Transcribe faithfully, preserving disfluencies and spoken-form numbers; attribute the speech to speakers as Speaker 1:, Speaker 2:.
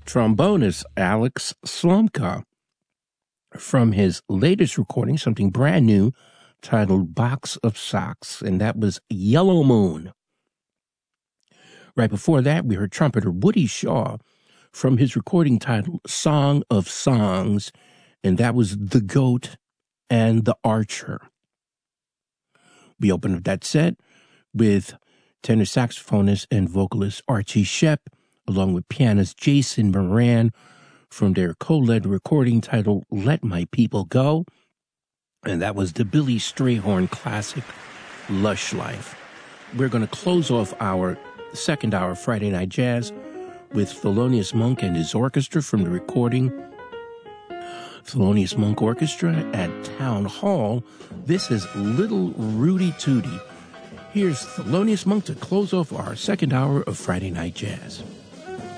Speaker 1: trombonist Alex Slomka from his latest recording, something brand new titled Box of Socks, and that was Yellow Moon. Right before that, we heard trumpeter Woody Shaw from his recording titled Song of Songs, and that was The Goat and the Archer. We opened up that set with tenor saxophonist and vocalist Archie Shepp, along with pianist Jason Moran from their co-led recording titled Let My People Go, and that was the Billy Strayhorn classic Lush Life. We're going to close off our second hour of Friday Night Jazz with Thelonious Monk and his orchestra from the recording Thelonious Monk Orchestra at Town Hall. This is Little Rudy Tooty. Here's Thelonious Monk to close off our second hour of Friday Night Jazz.